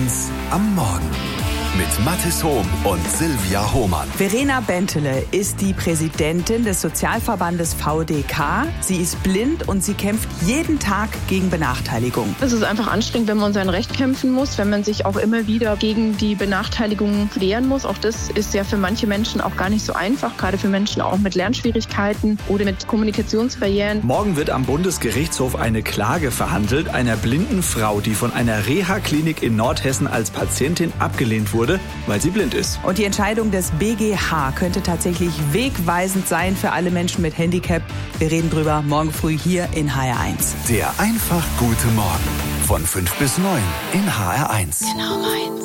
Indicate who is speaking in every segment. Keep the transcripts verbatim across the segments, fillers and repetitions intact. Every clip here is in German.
Speaker 1: eins am Morgen mit Mathis Hohm und Silvia Hohmann.
Speaker 2: Verena Bentele ist die Präsidentin des Sozialverbandes V D K. Sie ist blind und sie kämpft jeden Tag gegen Benachteiligung.
Speaker 3: Es ist einfach anstrengend, wenn man um sein Recht kämpfen muss, wenn man sich auch immer wieder gegen die Benachteiligung wehren muss. Auch das ist ja für manche Menschen auch gar nicht so einfach, gerade für Menschen auch mit Lernschwierigkeiten oder mit Kommunikationsbarrieren.
Speaker 4: Morgen wird am Bundesgerichtshof eine Klage verhandelt einer blinden Frau, die von einer Reha-Klinik in Nordhessen als Patientin abgelehnt wurde, weil sie blind ist.
Speaker 2: Und die Entscheidung des B G H könnte tatsächlich wegweisend sein für alle Menschen mit Handicap. Wir reden drüber morgen früh hier in H R eins.
Speaker 1: Der einfach gute Morgen von fünf bis neun in H R eins.
Speaker 3: Genau meins.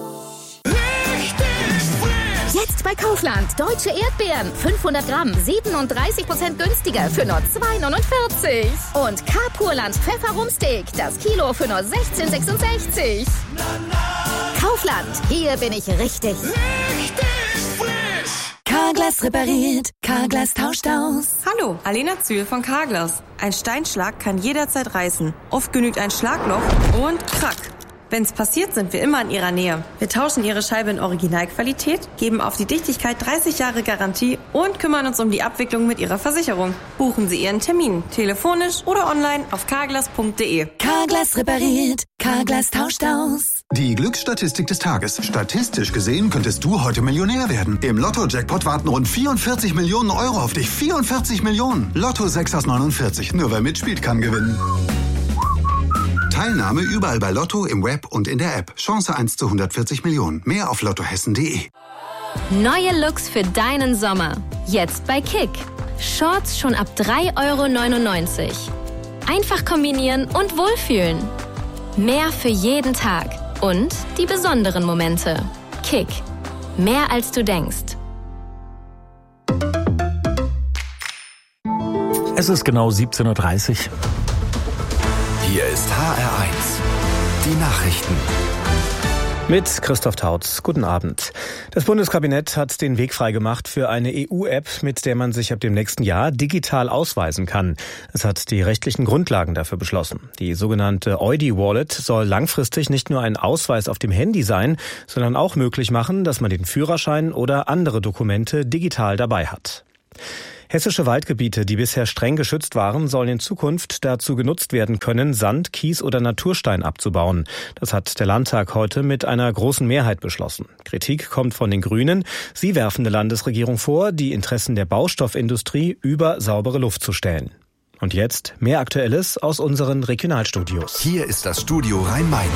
Speaker 5: Jetzt bei Kaufland. Deutsche Erdbeeren. fünfhundert Gramm. siebenunddreißig Prozent günstiger für nur zwei neunundvierzig. Und K-Purland Pfefferumsteak. Das Kilo für nur sechzehn sechsundsechzig. Kaufland. Hier bin ich richtig. Richtig frisch. Carglass repariert. Carglass tauscht aus.
Speaker 6: Hallo, Alena Zühl von Carglass. Ein Steinschlag kann jederzeit reißen. Oft genügt ein Schlagloch und krack. Wenn's passiert, sind wir immer in Ihrer Nähe. Wir tauschen Ihre Scheibe in Originalqualität, geben auf die Dichtigkeit dreißig Jahre Garantie und kümmern uns um die Abwicklung mit Ihrer Versicherung. Buchen Sie Ihren Termin, telefonisch oder online auf carglass punkt de.
Speaker 5: Carglass repariert. Carglass tauscht aus.
Speaker 7: Die Glücksstatistik des Tages. Statistisch gesehen könntest du heute Millionär werden. Im Lotto-Jackpot warten rund vierundvierzig Millionen Euro auf dich. vierundvierzig Millionen. Lotto sechs aus neunundvierzig. Nur wer mitspielt, kann gewinnen. Teilnahme überall bei Lotto, im Web und in der App. Chance eins zu hundertvierzig Millionen. Mehr auf lottohessen punkt de.
Speaker 8: Neue Looks für deinen Sommer. Jetzt bei Kick. Shorts schon ab drei Euro neunundneunzig. Einfach kombinieren und wohlfühlen. Mehr für jeden Tag. Und die besonderen Momente. Kick. Mehr als du denkst.
Speaker 9: Es ist genau siebzehn Uhr dreißig.
Speaker 1: Hier ist H R eins. Die Nachrichten.
Speaker 9: Mit Christoph Tautz. Guten Abend. Das Bundeskabinett hat den Weg freigemacht für eine E U-App, mit der man sich ab dem nächsten Jahr digital ausweisen kann. Es hat die rechtlichen Grundlagen dafür beschlossen. Die sogenannte Eudi-Wallet soll langfristig nicht nur ein Ausweis auf dem Handy sein, sondern auch möglich machen, dass man den Führerschein oder andere Dokumente digital dabei hat. Hessische Waldgebiete, die bisher streng geschützt waren, sollen in Zukunft dazu genutzt werden können, Sand, Kies oder Naturstein abzubauen. Das hat der Landtag heute mit einer großen Mehrheit beschlossen. Kritik kommt von den Grünen. Sie werfen der Landesregierung vor, die Interessen der Baustoffindustrie über saubere Luft zu stellen. Und jetzt mehr Aktuelles aus unseren Regionalstudios.
Speaker 1: Hier ist das Studio Rhein-Main.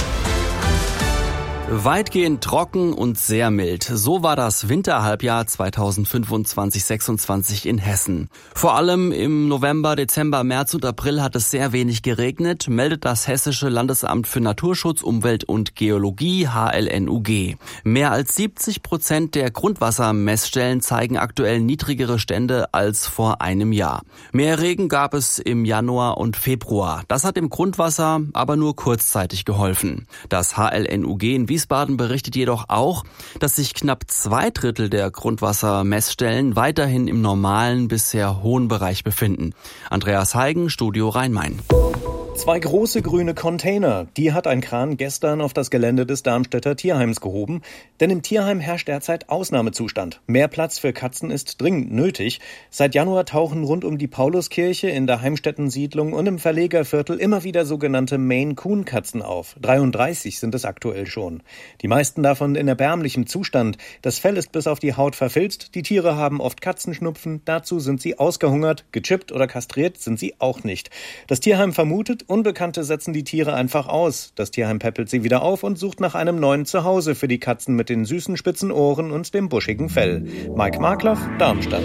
Speaker 10: Weitgehend trocken und sehr mild. So war das Winterhalbjahr zweitausendfünfundzwanzig sechsundzwanzig in Hessen. Vor allem im November, Dezember, März und April hat es sehr wenig geregnet, meldet das Hessische Landesamt für Naturschutz, Umwelt und Geologie, H L N U G. Mehr als siebzig Prozent der Grundwassermessstellen zeigen aktuell niedrigere Stände als vor einem Jahr. Mehr Regen gab es im Januar und Februar. Das hat dem Grundwasser aber nur kurzzeitig geholfen. Das H L N U G in Wiesbaden berichtet jedoch auch, dass sich knapp zwei Drittel der Grundwassermessstellen weiterhin im normalen bis sehr hohen Bereich befinden. Andreas Heigen, Studio Rhein-Main.
Speaker 11: Zwei große grüne Container, die hat ein Kran gestern auf das Gelände des Darmstädter Tierheims gehoben. Denn im Tierheim herrscht derzeit Ausnahmezustand. Mehr Platz für Katzen ist dringend nötig. Seit Januar tauchen rund um die Pauluskirche, in der Heimstätten-Siedlung und im Verlegerviertel immer wieder sogenannte Maine-Coon-Katzen auf. dreiunddreißig sind es aktuell schon. Die meisten davon in erbärmlichem Zustand. Das Fell ist bis auf die Haut verfilzt, die Tiere haben oft Katzenschnupfen, dazu sind sie ausgehungert, gechippt oder kastriert sind sie auch nicht. Das Tierheim vermutet, Unbekannte setzen die Tiere einfach aus. Das Tierheim päppelt sie wieder auf und sucht nach einem neuen Zuhause für die Katzen mit den süßen spitzen Ohren und dem buschigen Fell. Mike Markloff, Darmstadt.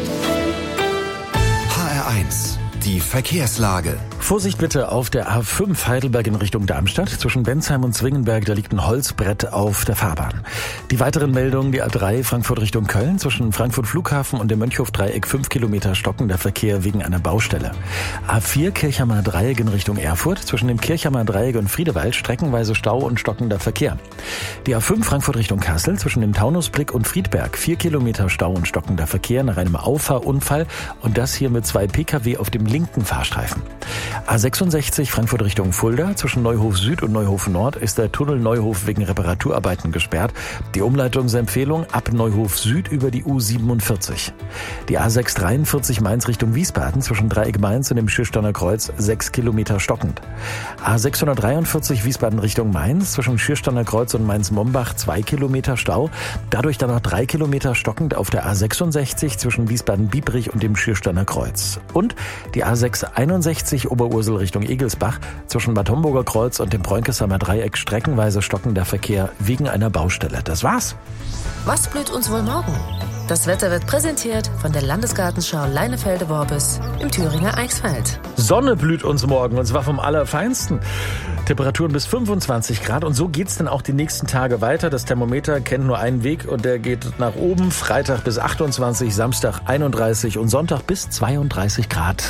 Speaker 1: H R eins. Die Verkehrslage.
Speaker 9: Vorsicht bitte auf der A fünf Heidelberg in Richtung Darmstadt. Zwischen Bensheim und Zwingenberg, da liegt ein Holzbrett auf der Fahrbahn. Die weiteren Meldungen, die A drei Frankfurt Richtung Köln. Zwischen Frankfurt Flughafen und dem Mönchhof-Dreieck fünf Kilometer stockender Verkehr wegen einer Baustelle. A vier Kirchheimer Dreieck in Richtung Erfurt. Zwischen dem Kirchheimer Dreieck und Friedewald streckenweise Stau und stockender Verkehr. Die A fünf Frankfurt Richtung Kassel. Zwischen dem Taunusblick und Friedberg vier Kilometer Stau und stockender Verkehr nach einem Auffahrunfall. Und das hier mit zwei Pkw auf dem
Speaker 12: linken Fahrstreifen. A sechsundsechzig Frankfurt Richtung Fulda. Zwischen Neuhof Süd und Neuhof Nord ist der Tunnel Neuhof wegen Reparaturarbeiten gesperrt. Die Umleitungsempfehlung ab Neuhof Süd über die U siebenundvierzig. Die A sechs dreiundvierzig Mainz Richtung Wiesbaden zwischen Dreieck Mainz und dem Schiersteiner Kreuz sechs Kilometer stockend. A sechshundertdreiundvierzig Wiesbaden Richtung Mainz zwischen Schiersteiner Kreuz und Mainz-Mombach zwei Kilometer Stau. Dadurch dann noch drei Kilometer stockend auf der A sechsundsechzig zwischen Wiesbaden-Biebrich und dem Schiersteiner Kreuz. Und die A sechs einundsechzig Oberursel Richtung Egelsbach zwischen Bad Homburger Kreuz und dem Bräunkesheimer Dreieck streckenweise stockender Verkehr wegen einer Baustelle. Das war's.
Speaker 13: Was blüht uns wohl morgen? Das Wetter wird präsentiert von der Landesgartenschau Leinefelde-Worbis im Thüringer Eichsfeld.
Speaker 12: Sonne blüht uns morgen, und zwar vom Allerfeinsten. Temperaturen bis fünfundzwanzig Grad, und so geht's dann auch die nächsten Tage weiter. Das Thermometer kennt nur einen Weg und der geht nach oben. Freitag bis achtundzwanzig, Samstag einunddreißig und Sonntag bis zweiunddreißig Grad.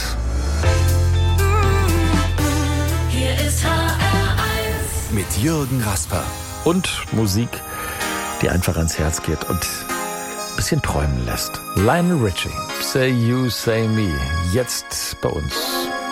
Speaker 1: Hier ist H R eins mit Jürgen Rasper.
Speaker 12: Und Musik, die einfach ans Herz geht und ein bisschen träumen lässt. Lionel Richie, Say You, Say Me, jetzt bei uns.